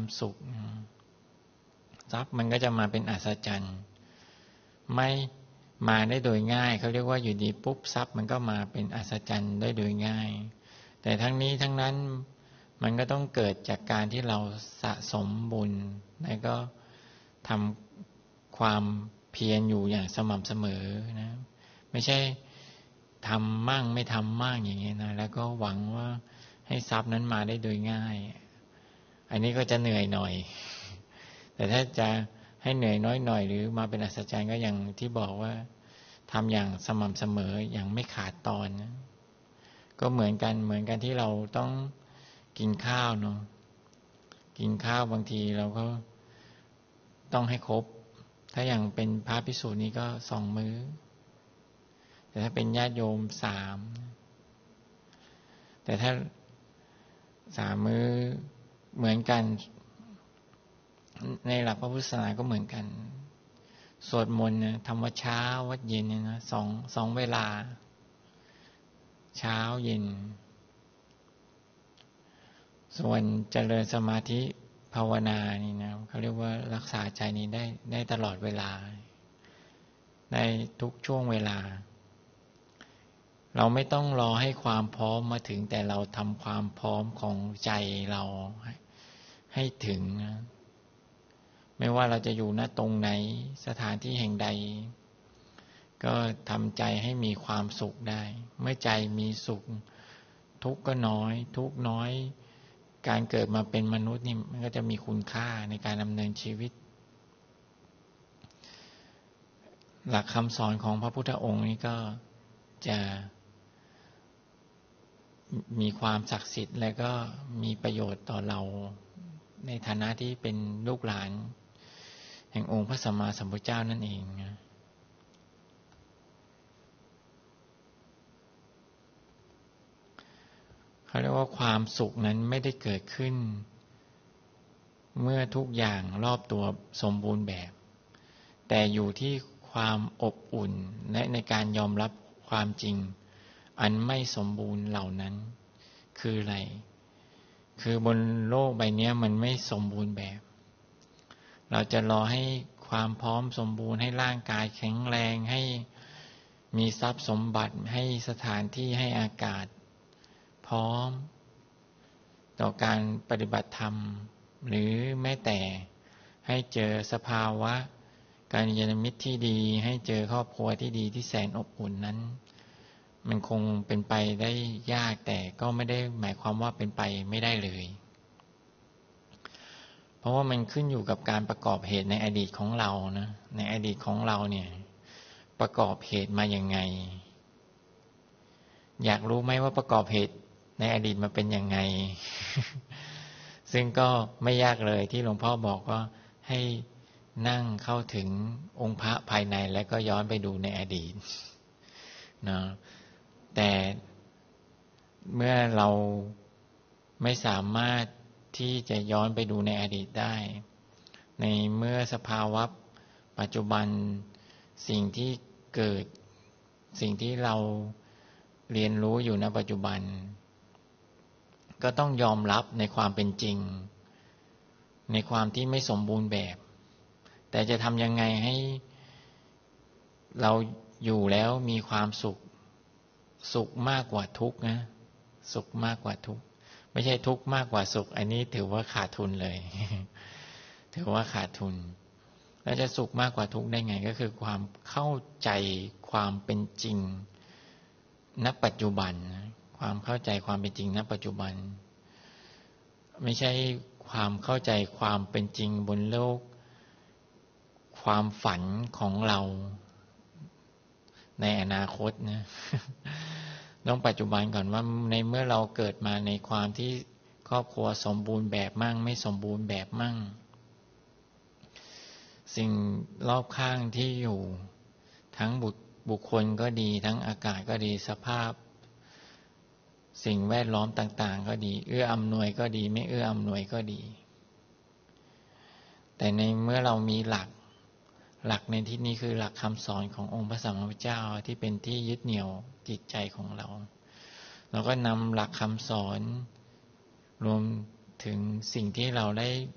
สุขทรัพย์มันก็จะมาเป็นอัศจรรย์ไม่มาได้โดยง่ายเขาเรียกว่าอยู่ดีปุ๊บทรัพย์มันก็มาเป็นอัศจรรย์ได้โดยง่ายแต่ทั้งนี้ทั้งนั้นมันก็ต้องเกิดจากการที่เราสะสมบุญแล้วก็ทำความเพียรอยู่อย่างสม่ำเสมอนะไม่ใช่ทำมั่งไม่ทำมั่งอย่างเงี้ยนะแล้วก็หวังว่าให้ทรัพย์นั้นมาได้โดยง่ายอันนี้ก็จะเหนื่อยหน่อยแต่ถ้าจะให้เหนื่อยน้อยหน่อยหรือมาเป็นอัศจรรย์ก็อย่างที่บอกว่าทำอย่างสม่ำเสมออย่างไม่ขาดตอนนะก็เหมือนกันที่เราต้องกินข้าวเนาะกินข้าวบางทีเราก็ต้องให้ครบถ้าอย่างเป็นพระภิกษุนี้ก็2 มื้อแต่ถ้าเป็นญาติโยม3แต่ถ้า3 มื้อเหมือนกันในหลักพระพุทธศาสนาก็เหมือนกันสวดมนต์นะทำวัดเช้าวัดเย็นเนี่ยนะสองเวลาเช้าเย็นส่วนเจริญสมาธิภาวนานี่นะเขาเรียกว่ารักษาใจนี้ได้ตลอดเวลาได้ทุกช่วงเวลาเราไม่ต้องรอให้ความพร้อมมาถึงแต่เราทำความพร้อมของใจเราให้ถึงนะไม่ว่าเราจะอยู่ณตรงไหนสถานที่แห่งใดก็ทำใจให้มีความสุขได้เมื่อใจมีสุขทุกข์ก็น้อยทุกข์น้อยการเกิดมาเป็นมนุษย์นี่มันก็จะมีคุณค่าในการดำเนินชีวิตหลักคำสอนของพระพุทธองค์นี้ก็จะมีความศักดิ์สิทธิ์และก็มีประโยชน์ต่อเราในฐานะที่เป็นลูกหลานแห่งองค์พระสัมมาสัมพุทธเจ้านั่นเองเขาเรียกว่าความสุขนั้นไม่ได้เกิดขึ้นเมื่อทุกอย่างรอบตัวสมบูรณ์แบบแต่อยู่ที่ความอบอุ่นและในการยอมรับความจริงอันไม่สมบูรณ์เหล่านั้นคืออะไรคือบนโลกใบนี้มันไม่สมบูรณ์แบบเราจะรอให้ความพร้อมสมบูรณ์ให้ร่างกายแข็งแรงให้มีทรัพย์สมบัติให้สถานที่ให้อากาศพร้อมต่อการปฏิบัติธรรมหรือแม้แต่ให้เจอสภาวะกัลยาณมิตรที่ดีให้เจอครอบครัวที่ดีที่แสนอบอุ่นนั้นมันคงเป็นไปได้ยากแต่ก็ไม่ได้หมายความว่าเป็นไปไม่ได้เลยเพราะว่ามันขึ้นอยู่กับการประกอบเหตุในอดีตของเรานะในอดีตของเราเนี่ยประกอบเหตุมาอย่างไงอยากรู้ไหมว่าประกอบเหตุในอดีตมาเป็นยังไง ซึ่งก็ไม่ยากเลยที่หลวงพ่อบอกว่าให้นั่งเข้าถึงองค์พระภายในแล้วก็ย้อนไปดูในอดีตนะแต่เมื่อเราไม่สามารถที่จะย้อนไปดูในอดีตได้ในเมื่อสภาวะปัจจุบันสิ่งที่เกิดสิ่งที่เราเรียนรู้อยู่ณปัจจุบันก็ต้องยอมรับในความเป็นจริงในความที่ไม่สมบูรณ์แบบแต่จะทำยังไงให้เราอยู่แล้วมีความสุขมากกว่าทุกข์นะสุขมากกว่าทุกข์ไม่ใช่ทุกข์มากกว่าสุขอันนี้ถือว่าขาดทุนเลย ถือว่าขาดทุนแล้วจะสุขมากกว่าทุกข์ได้ไงก็คือความเข้าใจความเป็นจริงณปัจจุบันความเข้าใจความเป็นจริงณปัจจุบันไม่ใช่ความเข้าใจความเป็นจริงบนโลกความฝันของเราในอนาคตนะ ต้องปัจจุบันก่อนว่าในเมื่อเราเกิดมาในความที่ครอบครัวสมบูรณ์แบบมั่งไม่สมบูรณ์แบบมั่งสิ่งรอบข้างที่อยู่ทั้งบุคคลก็ดีทั้งอากาศก็ดีสภาพสิ่งแวดล้อมต่างๆก็ดีเอื้ออำนวยก็ดีไม่เอื้ออำนวยก็ดีแต่ในเมื่อเรามีหลักในที่นี้คือหลักคำสอนขององค์พระสัมมาสัมพุทธเจ้าที่เป็นที่ยึดเหนี่ยวจิตใจของเราเราก็นำหลักคำสอนรวมถึงสิ่งที่เราได้